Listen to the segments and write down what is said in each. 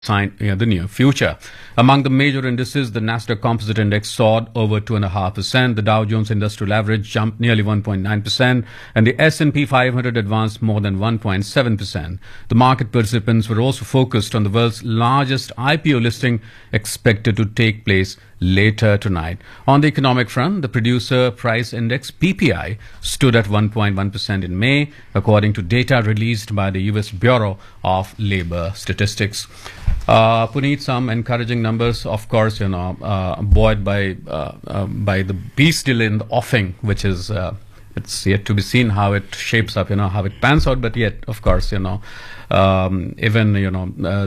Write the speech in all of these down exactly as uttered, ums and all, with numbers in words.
sign in the near future. Among the major indices, the Nasdaq Composite Index soared over two point five percent, the Dow Jones Industrial Average jumped nearly one point nine percent, and the S and P five hundred advanced more than one point seven percent. The market participants were also focused on the world's largest I P O listing expected to take place later tonight. On the economic front, the Producer Price Index P P I stood at one point one percent in May, according to data released by the U S Bureau of Labor Statistics. Uh, Puneet, some encouraging numbers, of course, you know, uh, buoyed by uh, uh, by the peace deal in the offing, which is uh, it's yet to be seen how it shapes up, you know, how it pans out. But yet, of course, you know, um, even you know. Uh,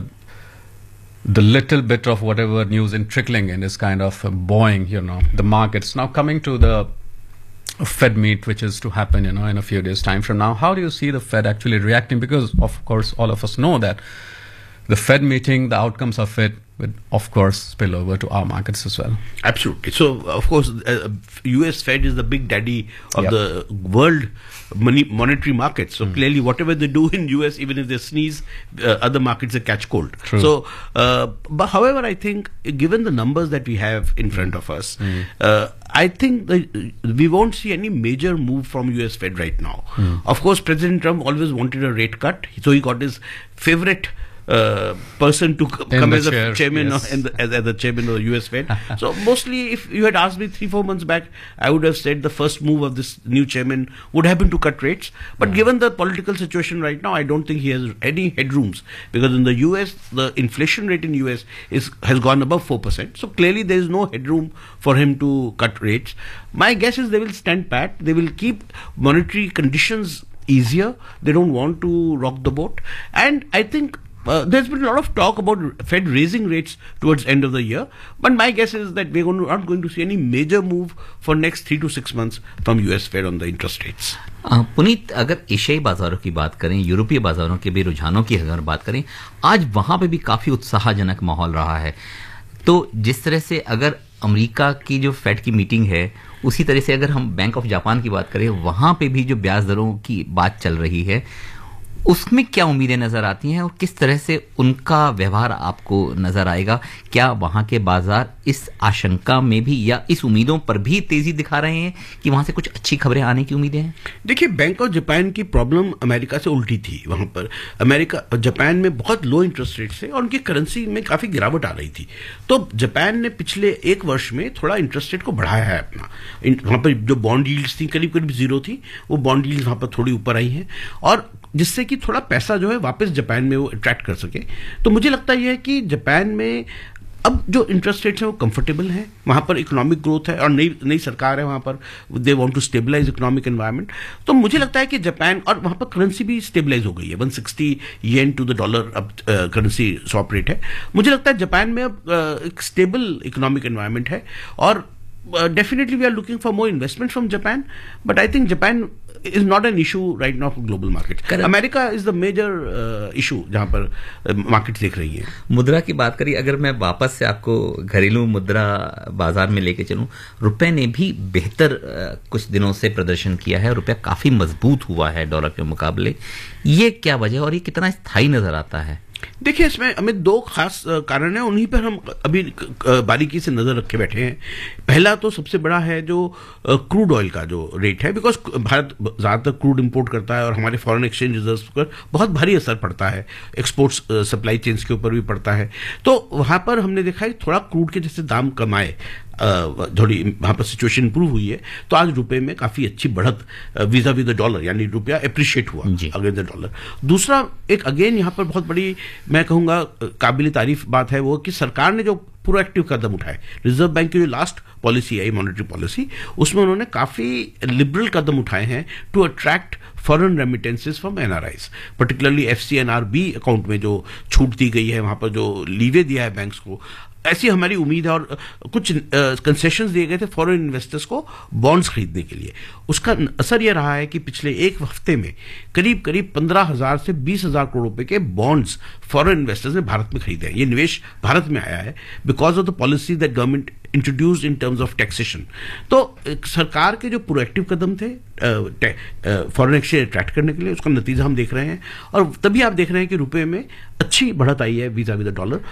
The little bit of whatever news in trickling in is kind of uh, buoying, you know, the markets. Now coming to the Fed meet, which is to happen, you know, in a few days' time from now, how do you see the Fed actually reacting? Because, of course, all of us know that the Fed meeting, the outcomes of it, would, of course, spill over to our markets as well. Absolutely. So, of course, uh, U S Fed is the big daddy of yep. the world money, monetary markets. So, mm. clearly, whatever they do in U S, even if they sneeze, uh, other markets they catch cold. True. So, uh, but however, I think, given the numbers that we have in front of us, mm. uh, I think that we won't see any major move from U S Fed right now. Mm. Of course, President Trump always wanted a rate cut, so he got his favorite Uh, person to in come as chair, a chairman yes. and as, as the chairman of the U S Fed. So mostly, if you had asked me three, four months back, I would have said the first move of this new chairman would have been to cut rates. But yeah. given the political situation right now, I don't think he has any headrooms, because in the U S, the inflation rate in U S is has gone above four percent. So clearly, there is no headroom for him to cut rates. My guess is they will stand pat. They will keep monetary conditions easier. They don't want to rock the boat. And I think Uh, there's been a lot of talk about Fed raising rates towards end of the year, but my guess is that we're going to, not going to see any major move for next three to six months from U S Fed on the interest rates. Puneet, अगर एशियाई बाजारों की बात करें, यूरोपीय बाजारों के भी रुझानों की अगर बात करें, आज वहां पे भी काफी उत्साहजनक माहौल रहा है. तो जिस तरह से अगर अमेरिका की जो फेड की मीटिंग है, उसी तरह से अगर हम बैंक ऑफ जापान की बात करें, वहां पे भी जो ब्याज दरों की बात चल रही है, उसमें क्या उम्मीदें नजर आती हैं और किस तरह से उनका व्यवहार आपको नजर आएगा? क्या वहां के बाजार इस आशंका में भी या इस उम्मीदों पर भी तेजी दिखा रहे हैं कि वहां से कुछ अच्छी खबरें आने की उम्मीदें हैं? देखिए, बैंक ऑफ जापान की प्रॉब्लम अमेरिका से उल्टी थी. वहां पर अमेरिका जापान में बहुत लो इंटरेस्ट रेट से और उनकी करेंसी में काफी गिरावट आ रही थी. तो जापान ने पिछले एक वर्ष में थोड़ा इंटरेस्ट रेट को बढ़ाया है अपना. वहां पर जो बॉन्ड यील्ड्स थी करीब करीब जीरो थी, वो बॉन्ड यील्ड्स वहां पर थोड़ी ऊपर आई हैं, और जिससे कि थोड़ा पैसा जो है वापस जापान में वो अट्रैक्ट कर सके. तो मुझे लगता है है कि जापान में अब जो इंटरेस्ट रेट्स हैं वो कंफर्टेबल हैं, वहाँ पर इकोनॉमिक ग्रोथ है और नई नई सरकार है वहाँ पर, they want to stabilise economic environment. तो मुझे लगता है कि जापान, और वहाँ पर करेंसी भी स्टेबलाइज हो गई है, one sixty yen to the dollar अब करेंसी स्वैप रेट है. मुझे लगता है जापान में अब uh, एक स्टेबल इकोनॉमिक एनवायरनमेंट है, और definitely we are looking for more investment from Japan. But I think Japan is not an issue right now for global market. America is the major uh, issue जहां पर market uh, देख रही है. मुद्रा की बात करिए, अगर मैं वापस से आपको घरेलू मुद्रा बाजार में लेके चलूं, रुपए ने भी बेहतर uh, कुछ दिनों से प्रदर्शन किया है, रुपया काफी मजबूत हुआ है डॉलर के मुकाबले. ये क्या वजह है और ये कितना स्थायी नजर आता है? देखिए, इसमें हमें दो खास कारण हैं, उन्हीं पर हम अभी बारीकी से नजर रखे बैठे हैं. पहला तो सबसे बड़ा है जो क्रूड ऑयल का जो रेट है, बिकॉज भारत ज़्यादातर क्रूड इंपोर्ट करता है और हमारे फॉरेन एक्सचेंज रिजर्व्स पर बहुत भारी असर पड़ता है, एक्सपोर्ट्स सप्लाई चेन्स के ऊपर भी पड़ता है. तो वहाँ पर हमने देखा है थोड़ा क्रूड के जैसे दाम कमाए, थोड़ी वहाँ पर सिचुएशन इंप्रूव हुई है, तो आज रुपए में काफी अच्छी बढ़त वीजा विद डॉलर, यानी रुपया एप्रिशिएट हुआ अगेंस्ट द डॉलर. दूसरा एक अगेन यहाँ पर बहुत बड़ी मैं कहूँगा काबिल तारीफ बात है वो कि सरकार ने जो प्रोएक्टिव कदम उठाए, रिजर्व बैंक की जो लास्ट पॉलिसी है मॉनेटरी पॉलिसी, उसमें उन्होंने काफी लिबरल कदम उठाए हैं to attract foreign remittances from NRIs, particularly एफसीएनआरबी account में जो छूट दी गई है, वहां पर जो लीवे दिया है बैंक्स को, ऐसी हमारी उम्मीद है. और कुछ कंसेशंस दिए गए थे फॉरेन इन्वेस्टर्स को बॉन्ड्स खरीदने के लिए. उसका असर यह रहा है कि पिछले एक हफ्ते में करीब करीब पंद्रह हजार से बीस हजार करोड़ रुपए के बॉन्ड्स फॉरेन इन्वेस्टर्स ने भारत में खरीदे हैं. ये निवेश भारत में आया है because of the policy that government introduced in terms of taxation. तो सरकार के जो प्रोएक्टिव कदम थे फॉरेन एक्सचेंज अट्रैक्ट करने के लिए, उसका नतीजा हम देख रहे हैं, और तभी आप देख रहे हैं कि रुपए में अच्छी बढ़त आई है वीजा विद डॉलर।